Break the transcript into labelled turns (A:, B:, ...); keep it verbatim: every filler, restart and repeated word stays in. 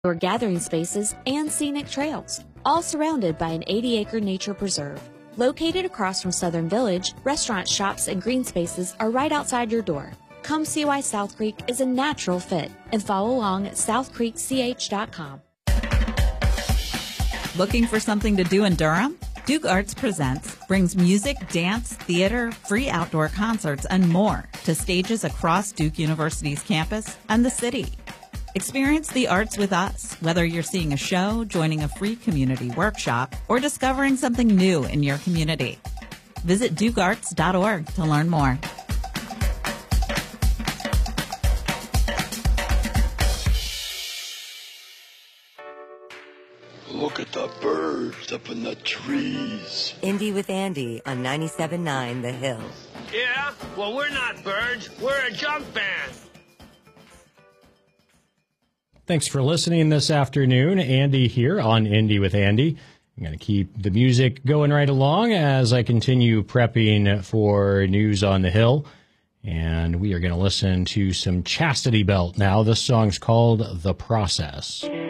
A: outdoor gathering spaces, and scenic trails, all surrounded by an eighty-acre nature preserve. Located across from Southern Village, restaurants, shops, and green spaces are right outside your door. Come see why South Creek is a natural fit and follow along at south creek c h dot com.
B: Looking for something to do in Durham? Duke Arts Presents brings music, dance, theater, free outdoor concerts, and more to stages across Duke University's campus and the city. Experience the arts with us, whether you're seeing a show, joining a free community workshop, or discovering something new in your community. Visit duke arts dot org to learn more.
C: Look at the birds up in the trees.
D: Indy with Andy on ninety-seven point nine The Hill.
E: Yeah? Well, we're not birds. We're a junk band.
F: Thanks for listening this afternoon. Andy here on Indy with Andy. I'm going to keep the music going right along as I continue prepping for news on the Hill. And we are going to listen to some Chastity Belt now. This song's called The Process.